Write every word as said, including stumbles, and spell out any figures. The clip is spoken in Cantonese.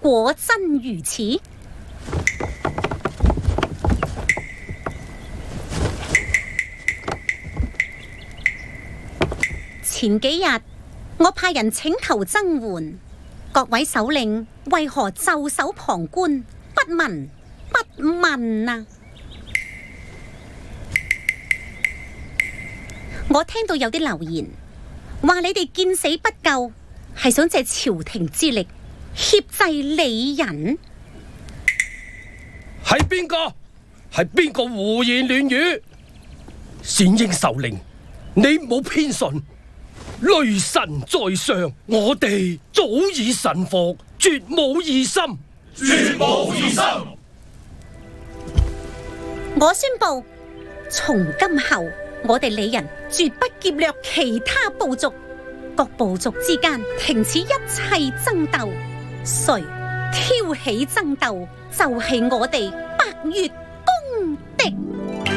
果真如此，前幾日我派人請求增援，各位首領為何袖手旁觀，不聞不問啊？我聽到有啲流言話你哋見死不救，係想借朝廷之力挾制李人。 係邊個？係邊個胡言亂語？善英首領，你冇偏信。雷神在上，我哋早已臣服，絕冇異心， 絕冇異心。 我宣布，從今後我哋李人絕不劫掠其他部族，各部族之間停止一切爭鬥，誰挑起爭鬥，就係我哋百越